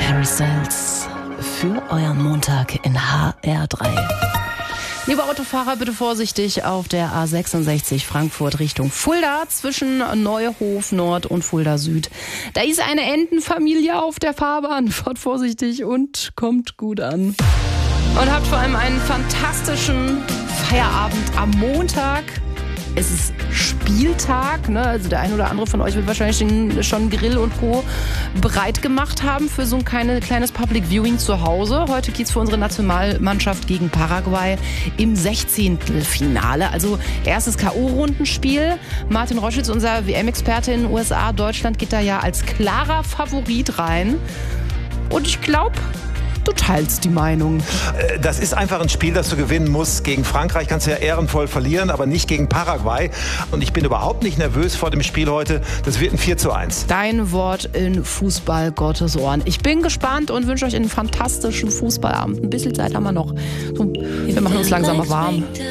Harry Styles für euren Montag in HR3. Liebe Autofahrer, bitte vorsichtig auf der A66 Frankfurt Richtung Fulda zwischen Neuhof Nord und Fulda Süd. Da ist eine Entenfamilie auf der Fahrbahn. Fahrt vorsichtig und kommt gut an. Und habt vor allem einen fantastischen Feierabend am Montag. Es ist Spieltag, ne? Also der ein oder andere von euch wird wahrscheinlich schon Grill und Co. bereit gemacht haben für so ein kleines Public Viewing zu Hause. Heute geht's für unsere Nationalmannschaft gegen Paraguay im 16. Finale. Also erstes K.O.-Rundenspiel. Martin Roschitz, unser WM-Experte in den USA, Deutschland geht da ja als klarer Favorit rein. Und ich glaube, du teilst die Meinung. Das ist einfach ein Spiel, das du gewinnen musst. Gegen Frankreich kannst du ja ehrenvoll verlieren, aber nicht gegen Paraguay. Und ich bin überhaupt nicht nervös vor dem Spiel heute. Das wird ein 4:1. Dein Wort in Fußball Gottes Ohren. Ich bin gespannt und wünsche euch einen fantastischen Fußballabend. Ein bisschen Zeit haben wir noch. Wir machen uns langsam mal warm.